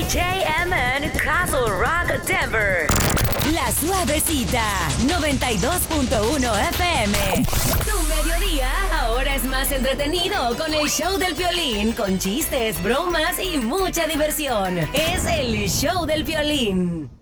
WJMN Castle Rock, Denver. La Suavecita, 92.1 FM. Tu mediodía ahora es más entretenido con el show del Piolín, con chistes, bromas y mucha diversión. Es el show del Piolín.